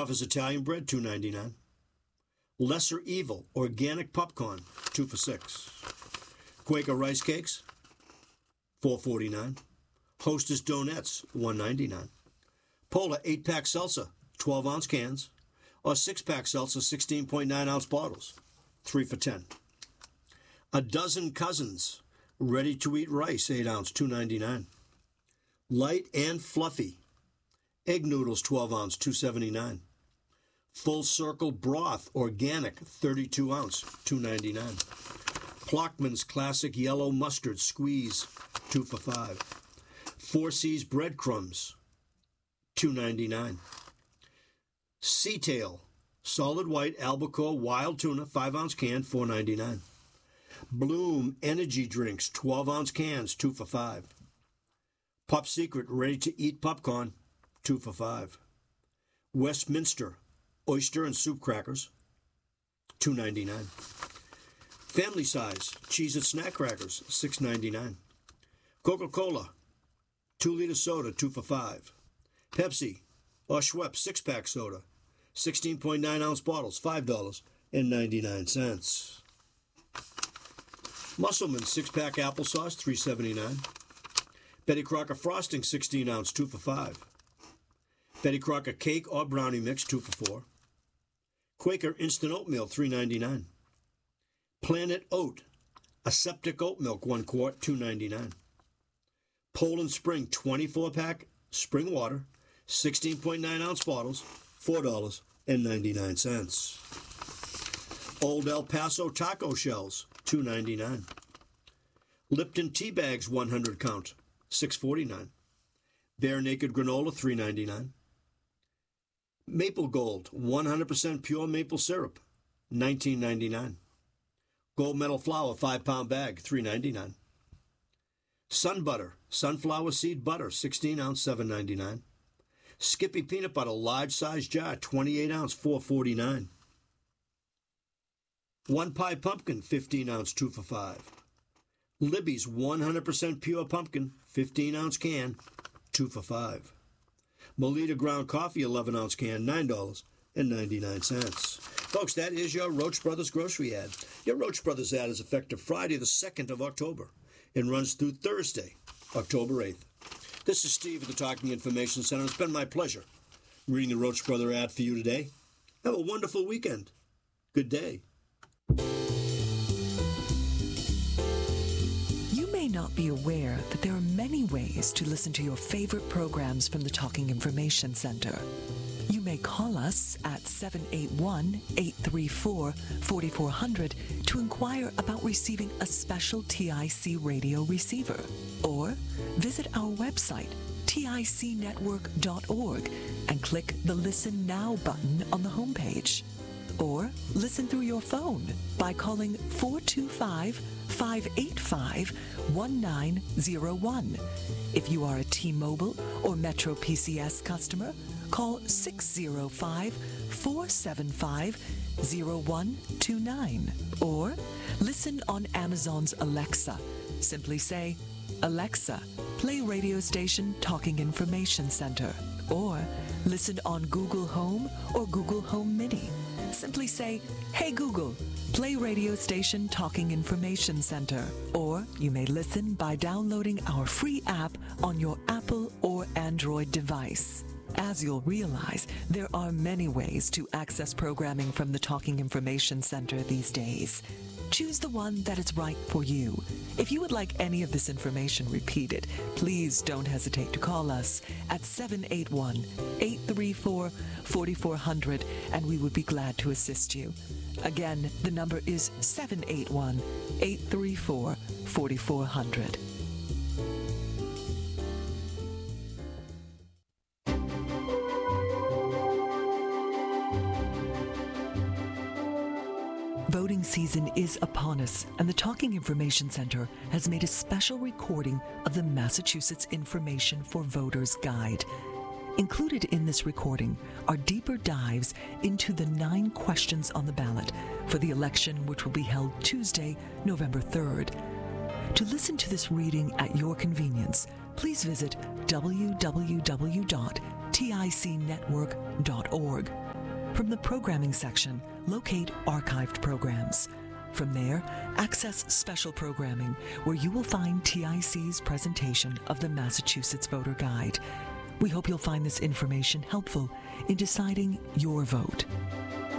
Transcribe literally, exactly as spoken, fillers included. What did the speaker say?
Stouffer's Italian Bread, two ninety-nine. Lesser Evil Organic Popcorn, two for six. Quaker Rice Cakes, four forty-nine. Hostess Donuts, one ninety-nine. Polar eight-pack Seltzer, twelve ounce cans, or six-pack Seltzer, sixteen point nine ounce bottles, three for ten. A Dozen Cousins Ready-to-Eat Rice, eight ounce, two ninety-nine. Light and Fluffy Egg Noodles, twelve ounce, two seventy-nine. Full Circle Broth Organic, thirty-two ounce, two ninety-nine. Plockman's Classic Yellow Mustard Squeeze, two for five. Four C's Breadcrumbs, two ninety-nine. Seatail Solid White Albacore Wild Tuna, five ounce can, four ninety-nine. Bloom Energy Drinks, twelve ounce cans, two for five. Pop Secret Ready-to-Eat Popcorn, two for five. Westminster Oyster and Soup Crackers, two ninety-nine. Family Size Cheez-It Snack Crackers, six ninety-nine. Coca-Cola two liter soda, two for five. Pepsi or Schweppes six-pack soda, sixteen point nine ounce bottles, five dollars and ninety-nine cents. Musselman six-pack applesauce, three seventy-nine. Betty Crocker Frosting sixteen ounce, two for five. Betty Crocker Cake or Brownie Mix, two for four. Quaker Instant Oatmeal, three ninety-nine. Planet Oat Aseptic Oat Milk, one quart, two ninety-nine. Poland Spring twenty-four pack spring water, sixteen point nine ounce bottles, four dollars and ninety-nine cents. Old El Paso Taco Shells, two ninety-nine. Lipton Tea Bags one hundred count, six forty-nine. Bare Naked Granola, three ninety-nine. Maple Gold one hundred percent pure maple syrup, nineteen ninety-nine. Gold Medal Flour five pound bag, three ninety-nine. Sun Butter Sunflower Seed Butter, sixteen ounce, seven ninety-nine. Skippy Peanut Butter large size jar, twenty-eight ounce, four forty-nine. One Pie Pumpkin fifteen ounce, two for five. Libby's one hundred percent pure pumpkin fifteen ounce can, two for five. Melita Ground Coffee eleven ounce can, nine dollars and ninety-nine cents. Folks, that is your Roach Brothers grocery ad. Your Roach Brothers ad is effective Friday the second of October and runs through Thursday, October eighth. This is Steve at the Talking Information Center. It's been my pleasure reading the Roach Brother ad for you today. Have a wonderful weekend. Good day. You may not be aware that there are many ways to listen to your favorite programs from the Talking Information Center. You may call us at seven eight one, eight three four, four four zero zero to inquire about receiving a special T I C radio receiver, or visit our website, tic network dot org, and click the Listen Now button on the homepage. Or listen through your phone by calling four two five, five eight five, one nine zero one. If you are a T-Mobile or Metro P C S customer, call six zero five, four seven five, zero one two nine. Or listen on Amazon's Alexa. Simply say, Alexa, play radio station Talking Information Center. Or listen on Google Home or Google Home Mini. Simply say, Hey Google, play radio station Talking Information Center. Or you may listen by downloading our free app on your Apple or Android device. As you'll realize, there are many ways to access programming from the Talking Information Center these days. Choose the one that is right for you. If you would like any of this information repeated, please don't hesitate to call us at seven eight one, eight three four, four four zero zero, and we would be glad to assist you. Again, the number is seven eight one, eight three four, four four zero zero. Voting season is upon us, and the Talking Information Center has made a special recording of the Massachusetts Information for Voters Guide. Included in this recording are deeper dives into the nine questions on the ballot for the election, which will be held Tuesday, November third. To listen to this reading at your convenience, please visit w w w dot tic network dot org. From the programming section, locate archived programs. From there, access special programming, where you will find T I C's presentation of the Massachusetts Voter Guide. We hope you'll find this information helpful in deciding your vote.